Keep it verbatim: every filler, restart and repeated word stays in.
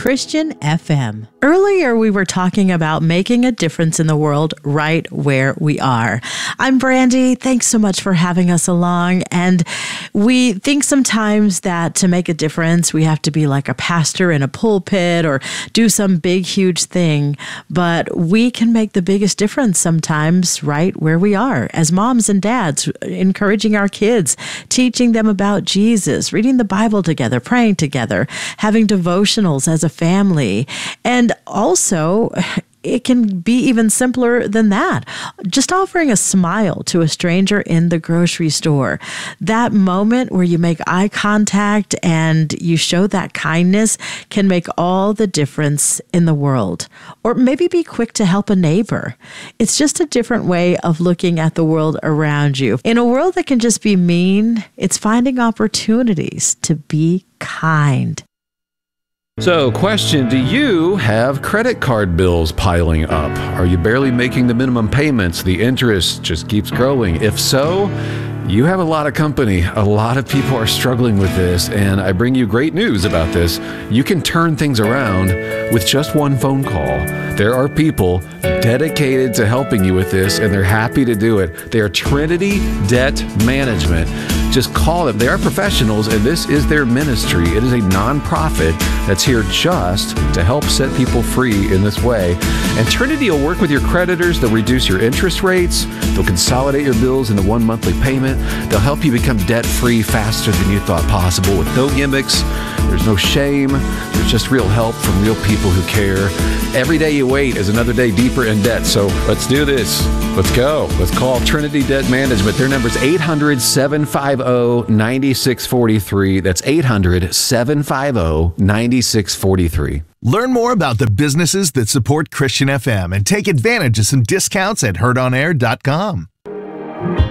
Christian F M. Earlier, we were talking about making a difference in the world right where we are. I'm Brandy. Thanks so much for having us along. And we think sometimes that to make a difference, we have to be like a pastor in a pulpit or do some big, huge thing. But we can make the biggest difference sometimes right where we are as moms and dads, encouraging our kids, teaching them about Jesus, reading the Bible together, praying together, having devotionals as a family. And also, it can be even simpler than that. Just offering a smile to a stranger in the grocery store. That moment where you make eye contact and you show that kindness can make all the difference in the world. Or maybe be quick to help a neighbor. It's just a different way of looking at the world around you. In a world that can just be mean, it's finding opportunities to be kind. So, question, do you have credit card bills piling up? Are you barely making the minimum payments? The interest just keeps growing. If so, you have a lot of company. A lot of people are struggling with this, and I bring you great news about this. You can turn things around with just one phone call. There are people dedicated to helping you with this, and they're happy to do it. They are Trinity Debt Management. Just call them. They are professionals, and this is their ministry. It is a nonprofit that's here just to help set people free in this way. And Trinity will work with your creditors. They'll reduce your interest rates. They'll consolidate your bills into one monthly payment. They'll help you become debt-free faster than you thought possible with no gimmicks. There's no shame. There's just real help from real people who care. Every day you wait is another day deeper in debt. So let's do this. Let's go. Let's call Trinity Debt Management. Their number is eight hundred, seven five zero, nine six four three. That's eight hundred, seven five zero, nine six four three. Learn more about the businesses that support Christian F M and take advantage of some discounts at heard on air dot com.